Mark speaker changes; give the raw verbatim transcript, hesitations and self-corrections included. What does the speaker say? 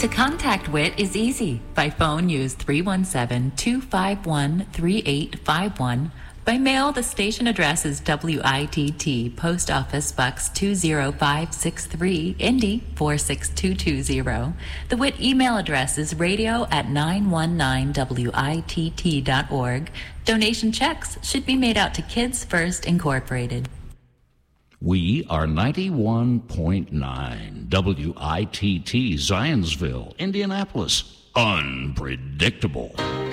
Speaker 1: To contact W I T is easy. By phone, use three one seven, two five one, three eight five one. By mail, the station address is W I T T, Post Office Box two zero five six three, Indy four six two two zero. The W I T email address is radio at nine one nine W I T T dot org. Donation checks should be made out to Kids First Incorporated.
Speaker 2: We are ninety-one point nine W I T T, Zionsville, Indianapolis. Unpredictable.